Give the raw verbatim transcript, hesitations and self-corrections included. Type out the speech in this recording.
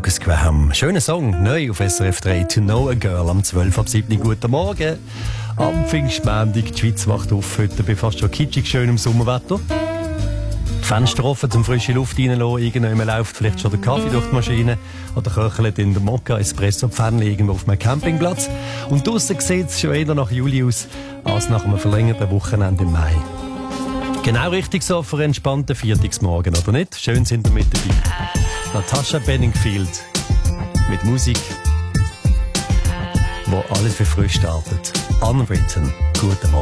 Lucas Graham. Schöner Song, neu auf S R F drei, To Know a Girl, am zwölf ab sieben. Guten Morgen. Am Pfingstmontag, die Schweiz wacht auf, heute bei fast schon kitschig schönem Sommerwetter. Fenster offen, zum frische Luft reinlassen, irgendjemand läuft vielleicht schon der Kaffee durch die Maschine oder köchelt in der Mokka Espresso-Pfännchen irgendwo auf einem Campingplatz. Und draussen sieht es schon eher nach Juli aus, als nach einem verlängerten Wochenende im Mai. Genau richtig so für einen entspannten Viertagsmorgen, oder nicht? Schön sind wir mit dabei. Natasha Bedingfield mit Musik, wo alles für früh startet. Unwritten. Guten Morgen.